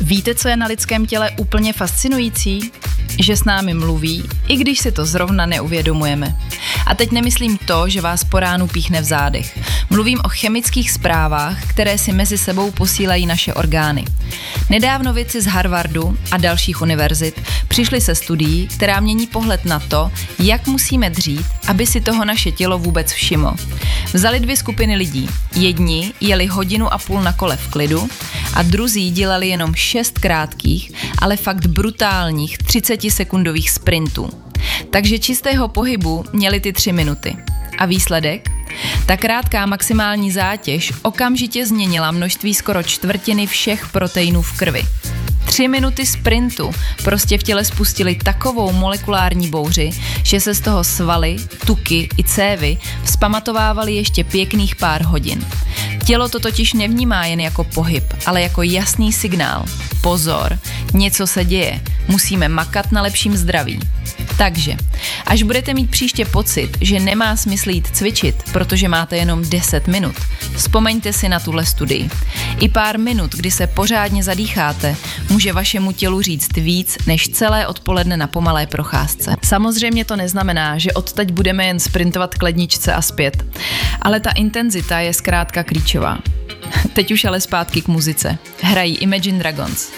Víte, co je na lidském těle úplně fascinující? Že s námi mluví, i když si to zrovna neuvědomujeme. A teď nemyslím to, že vás po ránu píchne v zádech. Mluvím o chemických zprávách, které si mezi sebou posílají naše orgány. Nedávno vědci z Harvardu a dalších univerzit přišli se studií, která mění pohled na to, jak musíme dřít, aby si toho naše tělo vůbec všimlo. Vzali 2 skupiny lidí. Jedni jeli 1,5 hodiny na kole v klidu a druzí dělali jenom 6 krátkých, ale fakt brutálních 30-sekundových sprintů. Takže čistého pohybu měli ty 3 minuty. A výsledek? Ta krátká maximální zátěž okamžitě změnila množství skoro čtvrtiny všech proteinů v krvi. 3 minuty sprintu prostě v těle spustily takovou molekulární bouři, že se z toho svaly, tuky i cévy vzpamatovávaly ještě pěkných pár hodin. Tělo to totiž nevnímá jen jako pohyb, ale jako jasný signál. Pozor, něco se děje, musíme makat na lepším zdraví. Takže, až budete mít příště pocit, že nemá smysl jít cvičit, protože máte jenom 10 minut, vzpomeňte si na tuhle studii. I pár minut, kdy se pořádně zadýcháte, může vašemu tělu říct víc než celé odpoledne na pomalé procházce. Samozřejmě to neznamená, že odteď budeme jen sprintovat k ledničce a zpět, ale ta intenzita je zkrátka klíčová. Teď už ale zpátky k muzice. Hrají Imagine Dragons.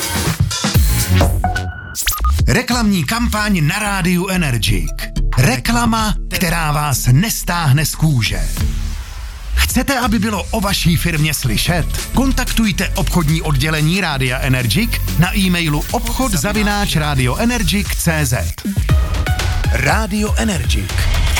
Reklamní kampaň na rádiu Energik. Reklama, která vás nestáhne z kůže. Chcete, aby bylo o vaší firmě slyšet? Kontaktujte obchodní oddělení Rádia Energik na e-mailu obchod@radioenergik.cz. Rádio Energik.